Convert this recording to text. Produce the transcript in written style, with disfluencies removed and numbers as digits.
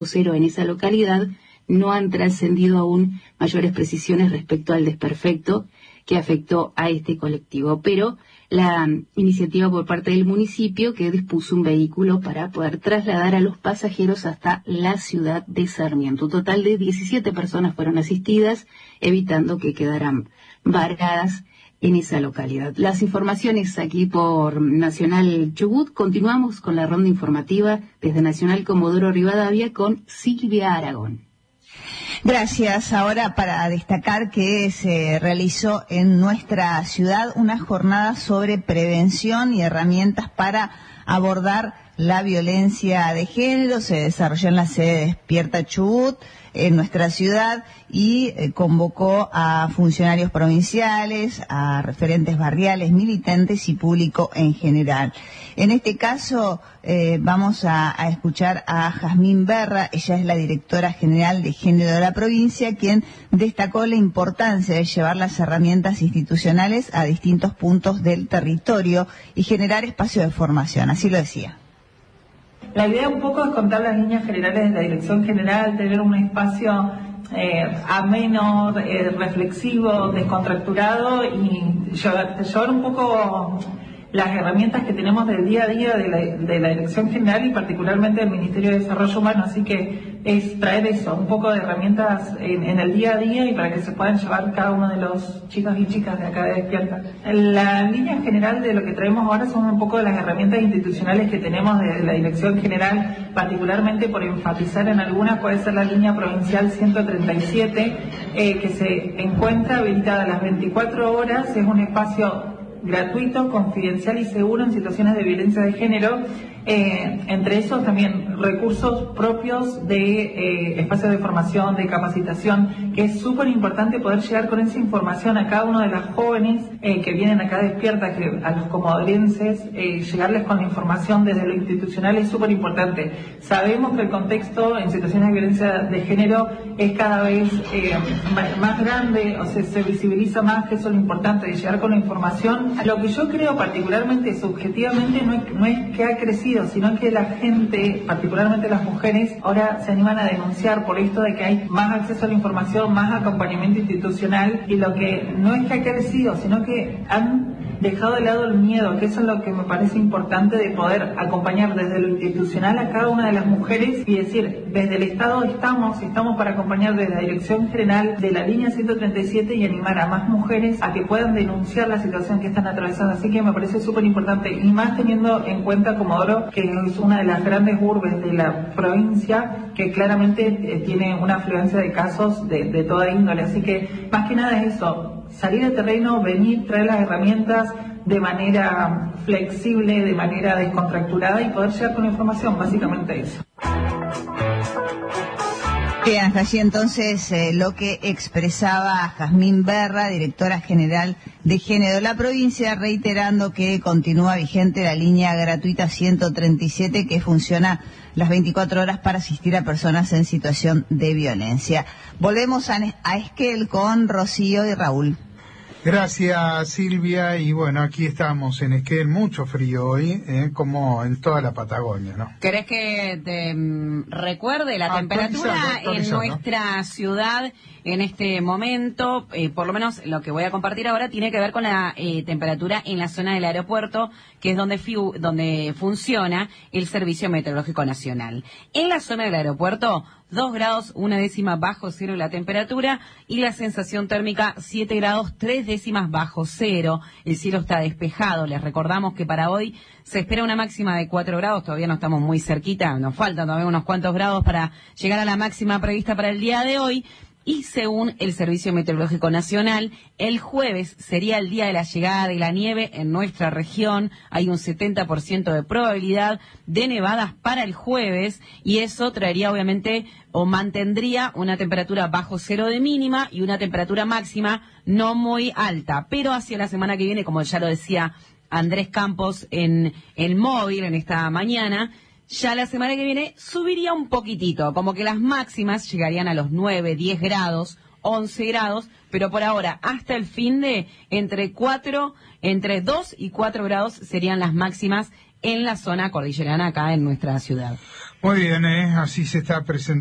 cero en esa localidad, no han trascendido aún mayores precisiones respecto al desperfecto que afectó a este colectivo. Pero la iniciativa por parte del municipio, que dispuso un vehículo para poder trasladar a los pasajeros hasta la ciudad de Sarmiento. Un total de 17 personas fueron asistidas, evitando que quedaran varadas en esa localidad. Las informaciones aquí por Nacional Chubut. Continuamos con la ronda informativa desde Nacional Comodoro Rivadavia con Silvia Aragón. Gracias. Ahora, para destacar que se realizó en nuestra ciudad una jornada sobre prevención y herramientas para abordar la violencia de género. Se desarrolló en la sede Despierta Chubut, en nuestra ciudad, y convocó a funcionarios provinciales, a referentes barriales, militantes y público en general. En este caso vamos a escuchar a Jazmín Berra. Ella es la directora general de género de la provincia, quien destacó la importancia de llevar las herramientas institucionales a distintos puntos del territorio y generar espacios de formación. Así lo decía. La idea un poco es contar las líneas generales de la dirección general, tener un espacio ameno, reflexivo, descontracturado y llevar un poco las herramientas que tenemos del día a día de la dirección general y particularmente del Ministerio de Desarrollo Humano. Así que es traer eso, un poco de herramientas en el día a día y para que se puedan llevar cada uno de los chicos y chicas de acá de Despierta. La línea general de lo que traemos ahora son un poco de las herramientas institucionales que tenemos de la dirección general, particularmente por enfatizar en algunas, puede ser la línea provincial 137, que se encuentra habilitada a las 24 horas, es un espacio gratuito, confidencial y seguro en situaciones de violencia de género, entre esos también recursos propios de espacios de formación, de capacitación, que es súper importante poder llegar con esa información a cada una de las jóvenes que vienen acá Despierta, que a los comodorenses, llegarles con la información desde lo institucional es súper importante. Sabemos que el contexto en situaciones de violencia de género es cada vez más grande, o sea, se visibiliza más, que eso es lo importante, de llegar con la información. Lo que yo creo particularmente, subjetivamente, no es que ha crecido, sino que la gente, particularmente las mujeres, ahora se animan a denunciar por esto de que hay más acceso a la información, más acompañamiento institucional, y lo que no es que ha crecido, sino que han dejado de lado el miedo, que eso es lo que me parece importante, de poder acompañar desde lo institucional a cada una de las mujeres y decir, desde el Estado estamos para acompañar desde la Dirección General de la línea 137 y animar a más mujeres a que puedan denunciar la situación que están atravesando. Así que me parece súper importante, y más teniendo en cuenta Comodoro, que es una de las grandes urbes de la provincia, que claramente tiene una afluencia de casos de toda índole. Así que más que nada es eso, salir al terreno, venir, traer las herramientas de manera flexible, de manera descontracturada y poder llegar con información, básicamente eso. Bien, hasta allí entonces lo que expresaba Jazmín Berra, directora general de género de la provincia, reiterando que continúa vigente la línea gratuita 137 que funciona las 24 horas para asistir a personas en situación de violencia. Volvemos a Esquel con Rocío y Raúl. Gracias, Silvia, y bueno, aquí estamos en Esquel, mucho frío hoy, como en toda la Patagonia, ¿no? ¿Querés que te recuerde la temperatura en nuestra ciudad en este momento? Por lo menos lo que voy a compartir ahora tiene que ver con la temperatura en la zona del aeropuerto, que es donde funciona el Servicio Meteorológico Nacional. En la zona del aeropuerto, 2 grados, 1 décima bajo cero la temperatura, y la sensación térmica 7 grados, 3 décimas bajo cero. El cielo está despejado. Les recordamos que para hoy se espera una máxima de 4 grados, todavía no estamos muy cerquita, nos faltan todavía unos cuantos grados para llegar a la máxima prevista para el día de hoy. Y según el Servicio Meteorológico Nacional, el jueves sería el día de la llegada de la nieve en nuestra región. Hay un 70% de probabilidad de nevadas para el jueves, y eso traería obviamente o mantendría una temperatura bajo cero de mínima y una temperatura máxima no muy alta. Pero hacia la semana que viene, como ya lo decía Andrés Campos en el móvil en esta mañana, ya la semana que viene subiría un poquitito, como que las máximas llegarían a los 9, 10 grados, 11 grados, pero por ahora, hasta el fin de entre 2 y 4 grados serían las máximas en la zona cordillerana acá en nuestra ciudad. Muy bien, así se está presentando.